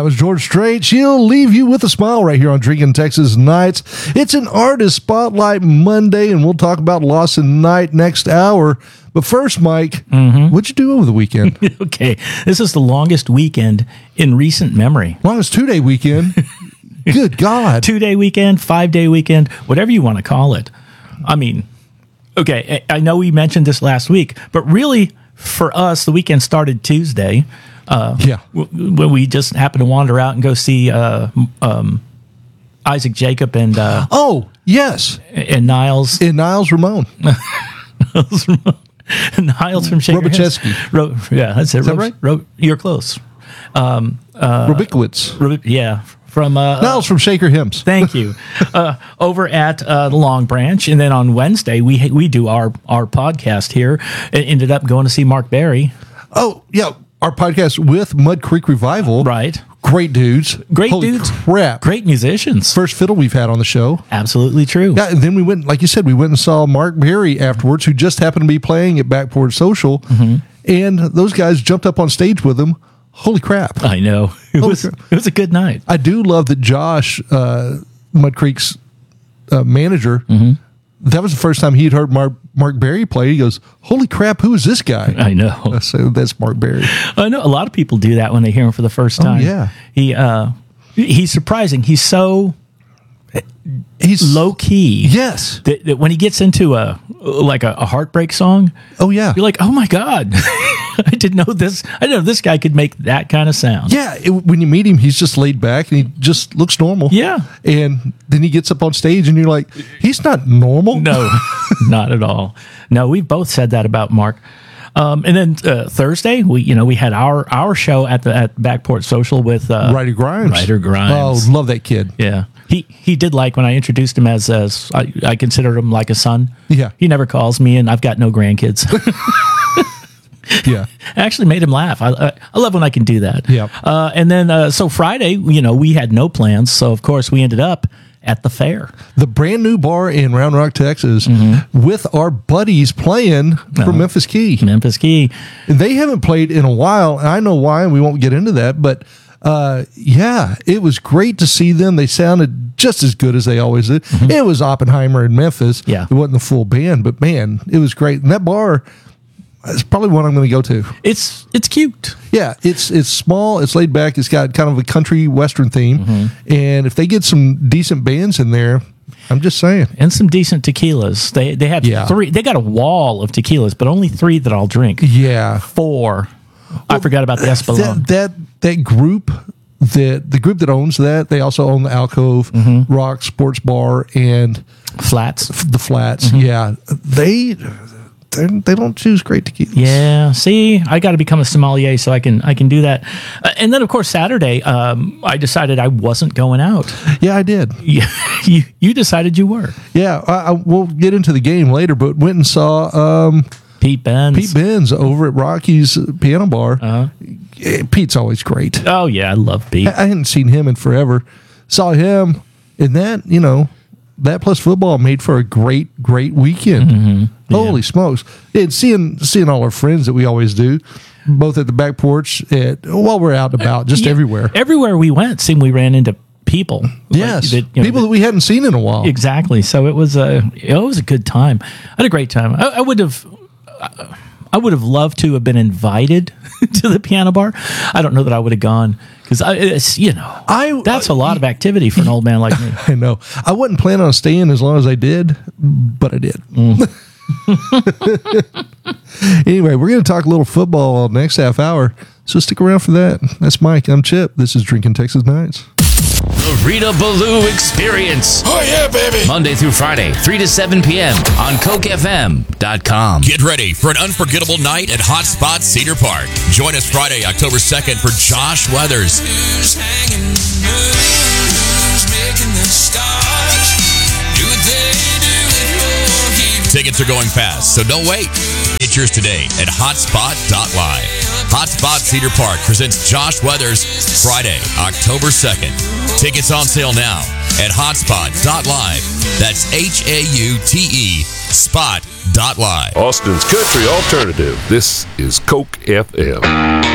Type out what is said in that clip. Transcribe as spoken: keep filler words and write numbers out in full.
was George Strait. She'll leave you with a smile right here on Drinking Texas Nights. It's an Artist Spotlight Monday, and we'll talk about Lawson Knight next hour. But first, Mike, mm-hmm. what'd you do over the weekend? Okay, this is the longest weekend in recent memory. Longest two-day weekend? Good God. Two-day weekend, five-day weekend, whatever you want to call it. I mean, okay, I know we mentioned this last week, but really, for us, the weekend started Tuesday. Uh, yeah. W- when we just happened to wander out and go see uh, um, Isaac Jacob and... Uh, oh, yes. And Niles. And Niles Ramon. Niles Ramon. Niles from Shaker Robicheski. Ro- yeah, that's it. Is that right? Ro- you're close. Um, uh, Robikowitz. Ro- yeah. From uh, Niles from Shaker Hymns. Thank you. uh, over at uh, the Long Branch, and then on Wednesday we we do our our podcast here. It ended up going to see Mark Berry. Oh yeah, our podcast with Mud Creek Revival. Right. Great dudes. Great Holy dudes. Crap. Great musicians. First fiddle we've had on the show. Absolutely true. Yeah, and then we went, like you said, we went and saw Mark Berry afterwards, who just happened to be playing at Backport Social, mm-hmm. and those guys jumped up on stage with him. Holy crap. I know. It Holy was crap. It was a good night. I do love that Josh, uh, Mud Creek's uh, manager, mm-hmm. that was the first time he'd heard Mark, Mark Berry play. He goes, holy crap, who is this guy? I know. So that's Mark Berry. I know. A lot of people do that when they hear him for the first time. Oh, yeah. He, uh, he's surprising. He's so... He's low key. Yes. That, that when he gets into a like a, a heartbreak song, oh yeah, you're like, oh my God, I didn't know this. I didn't know this guy could make that kind of sound. Yeah. It, when you meet him, he's just laid back and he just looks normal. Yeah. And then he gets up on stage and you're like, he's not normal. No, not at all. No, we've both said that about Mark. Um, and then uh, Thursday, we you know we had our our show at the at Backport Social with uh, Ryder Grimes. Ryder Grimes. Oh, love that kid. Yeah. He he did like when I introduced him as, as I, I considered him like a son. Yeah. He never calls me, and I've got no grandkids. Yeah. I actually made him laugh. I I, I love when I can do that. Yeah. Uh, and then uh, so Friday, you know, we had no plans, so of course we ended up at the fair, the brand new bar in Round Rock, Texas, mm-hmm. with our buddies playing from uh, Memphis Key. Memphis Key. And they haven't played in a while, and I know why, and we won't get into that, but uh, yeah, it was great to see them. They sounded just as good as they always did. Mm-hmm. It was Oppenheimer in Memphis. Yeah. It wasn't the full band, but man, it was great. And that bar is probably one I'm going to go to. It's it's cute. Yeah, it's it's small, it's laid back, it's got kind of a country western theme, mm-hmm. and if they get some decent bands in there, I'm just saying, and some decent tequilas. They they had yeah. three. They got a wall of tequilas, but only three that I'll drink. Yeah, four. Well, I forgot about the Espolon. That, that that group that the group that owns that, they also own the Alcove mm-hmm. Rock Sports Bar and Flats. The Flats. Mm-hmm. Yeah, they. They don't choose great tequilas. Yeah, see, I got to become a sommelier so I can I can do that. Uh, and then, of course, Saturday, um, I decided I wasn't going out. Yeah, I did. Yeah, you you decided you were. Yeah, I, I, we'll get into the game later, but went and saw um, Pete Benz. Pete Benz over at Rocky's Piano Bar. Uh-huh. Pete's always great. Oh yeah, I love Pete. I, I hadn't seen him in forever. Saw him, and that you know. That plus football made for a great, great weekend. Mm-hmm. Yeah. Holy smokes! And seeing seeing all our friends that we always do, both at the back porch, at, while we're out and about, just yeah, everywhere. Everywhere we went, seemed we ran into people. Yes, like, that, you know, people that, that we hadn't seen in a while. Exactly. So it was a it was a good time. I had a great time. I, I would have. Uh, I would have loved to have been invited to the piano bar. I don't know that I would have gone because I, it's, you know, I that's a lot of activity for an old man like me. I know. I wasn't planning on staying as long as I did, but I did. Mm. Anyway, we're going to talk a little football next half hour, so stick around for that. That's Mike. I'm Chip. This is Drinking Texas Nights. The Rita Ballou Experience. Oh, yeah, baby. Monday through Friday, three to seven p.m. on Coke F M dot com. Get ready for an unforgettable night at Hot Spot Cedar Park. Join us Friday, October second for Josh Weathers. Who's hanging, who's making the stars? Do they do it for you? Tickets are going fast, so don't wait. Get yours today at hotspot dot live. Hotspot Cedar Park presents Josh Weathers Friday, October second. Tickets on sale now at hotspot dot live. That's H A U T E spot dot live. Austin's Country Alternative. This is Coke F M.